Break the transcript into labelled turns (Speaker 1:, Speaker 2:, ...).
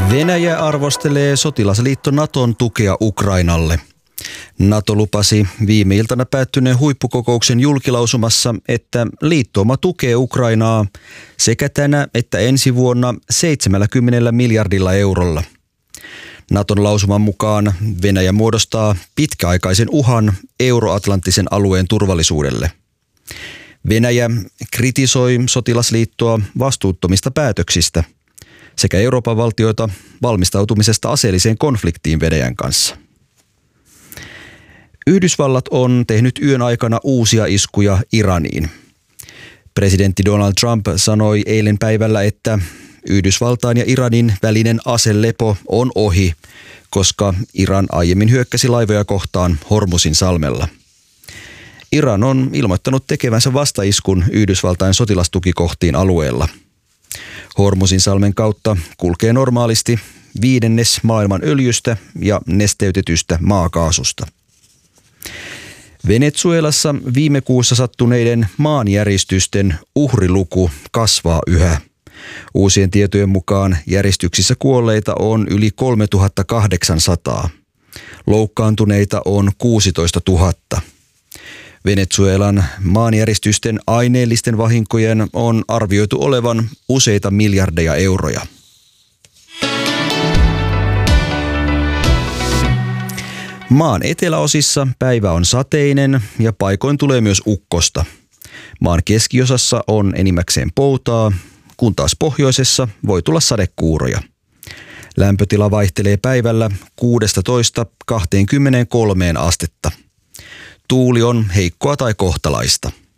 Speaker 1: Venäjä arvostelee sotilasliitto Naton tukea Ukrainalle. NATO lupasi viime iltana päättyneen huippukokouksen julkilausumassa, että liittouma tukee Ukrainaa sekä tänä että ensi vuonna 70 miljardilla eurolla. Naton lausuman mukaan Venäjä muodostaa pitkäaikaisen uhan euroatlanttisen alueen turvallisuudelle. Venäjä kritisoi sotilasliittoa vastuuttomista päätöksistä sekä Euroopan valtioita valmistautumisesta aseelliseen konfliktiin Venäjän kanssa. Yhdysvallat on tehnyt yön aikana uusia iskuja Iraniin. Presidentti Donald Trump sanoi eilen päivällä, että Yhdysvaltain ja Iranin välinen aselepo on ohi, koska Iran aiemmin hyökkäsi laivoja kohtaan Hormuzin salmella. Iran on ilmoittanut tekevänsä vastaiskun Yhdysvaltain sotilastukikohtiin alueella. Hormuzin salmen kautta kulkee normaalisti 1/5 maailman öljystä ja nesteytetystä maakaasusta. Venezuelassa viime kuussa sattuneiden maanjäristysten uhriluku kasvaa yhä. Uusien tietojen mukaan järjestyksissä kuolleita on yli 3800. Loukkaantuneita on 16 000. Venezuelan maanjäristysten aineellisten vahinkojen on arvioitu olevan useita miljardeja euroja. Maan eteläosissa päivä on sateinen ja paikoin tulee myös ukkosta. Maan keskiosassa on enimmäkseen poutaa, kun taas pohjoisessa voi tulla sadekuuroja. Lämpötila vaihtelee päivällä 16–23 astetta. Tuuli on heikkoa tai kohtalaista.